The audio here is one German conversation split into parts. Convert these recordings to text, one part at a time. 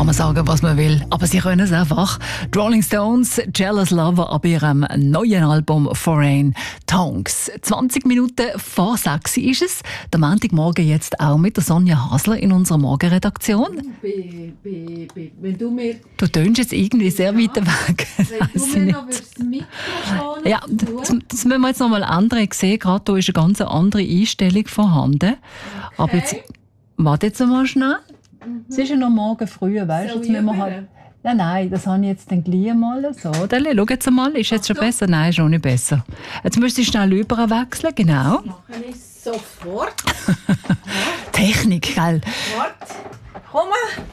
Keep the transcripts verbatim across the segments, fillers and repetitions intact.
kann man sagen, was man will, aber sie können es einfach. Die Rolling Stones, Jealous Lover, ab ihrem neuen Album Foreign Tongues. zwanzig Minuten vor sechs ist es. Der Montagmorgen jetzt auch mit der Sonja Hasler in unserer Morgenredaktion. Be, be, be, wenn du mir... Du tönst jetzt irgendwie sehr ja, weit weg. Wenn du mir noch das Mikrofon... Ja, das, das müssen wir jetzt noch mal ändern. Ich sehe gerade, da ist eine ganz andere Einstellung vorhanden. Okay. Aber jetzt... Warte jetzt mal schnell. Mhm. Es ist ja noch morgen früh, weißt du? Jetzt müssen wir halt... Nein, nein, das habe ich jetzt dann gleich mal so. Dann, schau jetzt mal, ist jetzt schon besser? Nein, ist noch nicht besser. Jetzt müsste ich schnell überwechseln, genau. Das mache ich sofort. Technik, gell? Warte, komm mal.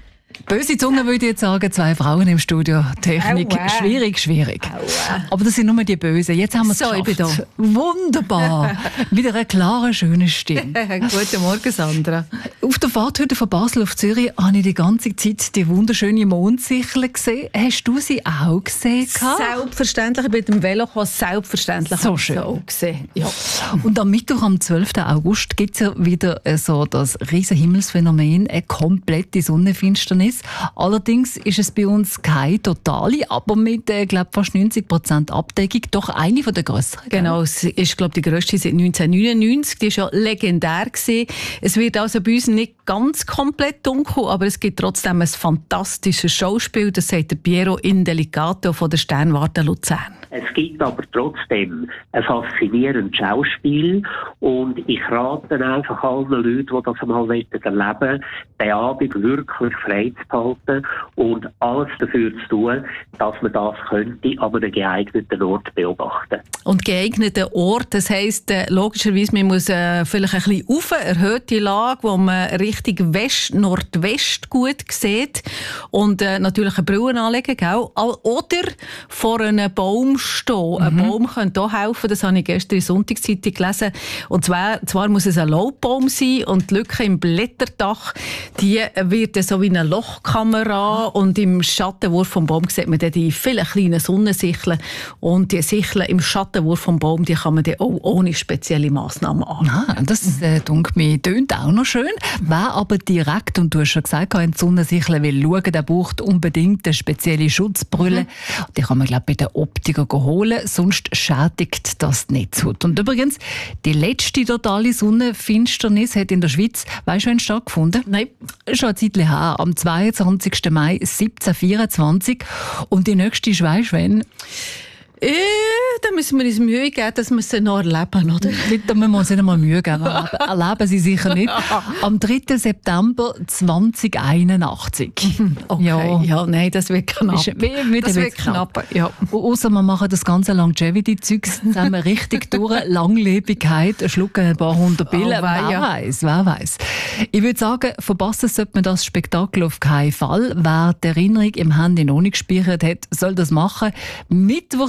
Böse Zunge würde ich jetzt sagen, zwei Frauen im Studio. Technik, Aua. schwierig, schwierig. Aua. Aber das sind nur die Bösen. Jetzt haben wir es So, geschafft. ich bin da. Wunderbar. Wieder eine klare, schöne Stimme. Guten Morgen, Sandra. Auf der Fahrt heute von Basel auf Zürich habe ich die ganze Zeit die wunderschöne Mondsichel gesehen. Hast du sie auch gesehen? Selbstverständlich, mit dem Velo kann selbstverständlich so schön. auch gesehen. Ja. Und am Mittwoch, am zwölften August, gibt es ja wieder so das riesen Himmelsphänomen, eine komplette Sonnenfinsternis. Allerdings ist es bei uns keine totale, aber mit äh, glaub, fast neunzig Prozent Abdeckung doch eine der grösseren. Genau, es ist glaub, die grösste seit neunzehnhundertneunundneunzig. Die war ja legendär gewesen. Es wird also bei uns nicht ganz komplett dunkel, aber es gibt trotzdem ein fantastisches Schauspiel. Das sagt der Piero Indelicato von der Sternwarte Luzern. Es gibt aber trotzdem ein faszinierendes Schauspiel und ich rate einfach allen Leuten, die das einmal erleben wollen, den Abend wirklich frei zu behalten und alles dafür zu tun, dass man das könnte an einem geeigneten Ort beobachten. Und geeigneter Ort, das heisst äh, logischerweise, man muss äh, vielleicht ein bisschen rauf, erhöhte Lage, wo man Richtung West, Nordwest gut sieht und äh, natürlich eine Brille anlegen, gell? Oder vor einem Baum stehen. Mhm. Ein Baum könnte auch helfen, das habe ich gestern in der Sonntagszeitung gelesen. Und zwar, zwar muss es ein Laubbaum sein und die Lücke im Blätterdach, die wird so wie eine Lochkamera und im Schattenwurf vom Baum sieht man dann die vielen kleinen Sonnensicheln und die Sicheln im Schattenwurf vom Baum, die kann man dann auch ohne spezielle Massnahmen an. Ah, das äh, dunkelt mir, tönt auch noch schön. Wer aber direkt, und du hast schon gesagt, in die Sonnensichel will schauen, der braucht unbedingt eine spezielle Schutzbrille. Mhm. Die kann man, glaube ich, bei der Optiker holen, sonst schädigt das nicht so. Und übrigens, die letzte totale Sonnenfinsternis hat in der Schweiz, weißt du, wann stattgefunden? Nein. Schon eine Zeit her, am zweiundzwanzigsten Mai siebzehnhundertvierundzwanzig. Und die nächste ist, weißt du, wann? Äh, da müssen wir uns Mühe geben, dass wir sie noch erleben, oder? Da müssen wir uns nicht einmal Mühe geben. Erleben sie sicher nicht. Am dritten September zweitausendeinundachtzig. Okay, ja. ja, nein, das wird knapp. Ist, wie, wie das wird knapp, knapp. Ja. Ausser wir machen das ganze Longevity-Zeugs zusammen richtig durch. Langlebigkeit, schlucken ein paar hundert Billen. Oh, wer ja. weiß, wer weiß. Ich würde sagen, verpassen sollte man das Spektakel auf keinen Fall. Wer die Erinnerung im Handy noch nicht gespeichert hat, soll das machen. Mittwoch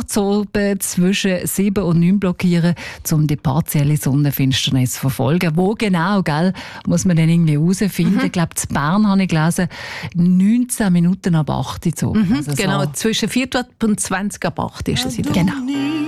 zwischen sieben und neun blockieren, um die partielle Sonnenfinsternis zu verfolgen. Wo genau, gell, muss man dann irgendwie herausfinden. Mhm. Ich glaube, in Bern habe ich gelesen, neunzehn Minuten ab acht Uhr. So. Mhm, also genau, so. zwischen vierundzwanzig und zwanzig ab acht ist es. Genau.